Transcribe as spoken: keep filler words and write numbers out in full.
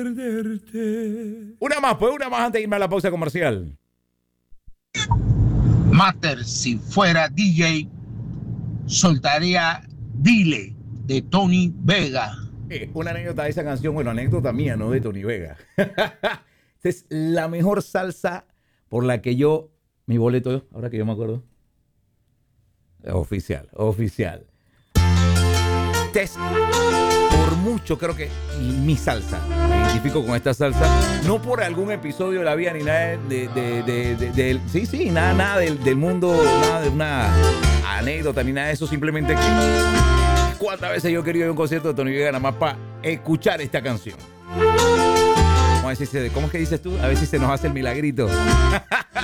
Una más, pues una más antes de irme a la pausa comercial. Master, si fuera D J, soltaría Dile de Tony Vega. Eh, una anécdota de esa canción, bueno, anécdota mía, no de Tony Vega. Esta es la mejor salsa por la que yo, mi boleto, ahora que yo me acuerdo. Oficial, oficial. Esta es, por mucho, creo que mi salsa. Me identifico con esta salsa. No por algún episodio de la vida ni nada de... de, de, de, de, de sí, sí, nada, nada del, del mundo, nada de una anécdota ni nada de eso. Simplemente que... ¿Cuántas veces yo he querido ir a un concierto de Tony Vega nada más para escuchar esta canción? Vamos a ver si se, ¿cómo es que dices tú? A ver si se nos hace el milagrito.